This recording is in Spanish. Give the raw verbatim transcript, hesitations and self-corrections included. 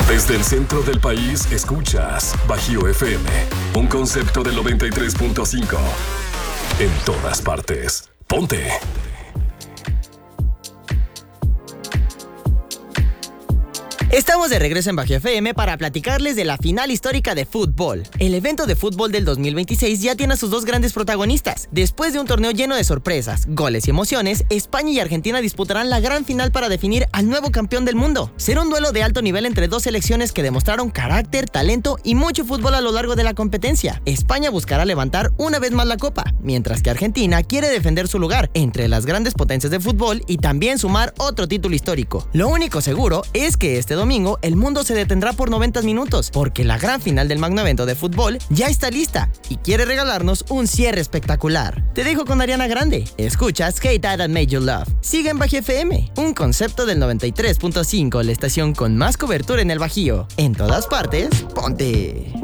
Desde el centro del país, escuchas Bajío F M, un concepto del noventa y tres punto cinco. En todas partes. Ponte. Estamos de regreso en Bajío F M para platicarles de la final histórica de fútbol. El evento de fútbol del dos mil veintiséis ya tiene a sus dos grandes protagonistas. Después de un torneo lleno de sorpresas, goles y emociones, España y Argentina disputarán la gran final para definir al nuevo campeón del mundo. Será un duelo de alto nivel entre dos selecciones que demostraron carácter, talento y mucho fútbol a lo largo de la competencia. España buscará levantar una vez más la copa, mientras que Argentina quiere defender su lugar entre las grandes potencias de fútbol y también sumar otro título histórico. Lo único seguro es que este domingo el mundo se detendrá por noventa minutos, porque la gran final del magno evento de fútbol ya está lista y quiere regalarnos un cierre espectacular. Te dejo con Ariana Grande. Escuchas Hey Dad That Made You Love. Sigue en Bajío F M, un concepto del noventa y tres punto cinco, la estación con más cobertura en el Bajío. En todas partes, ponte.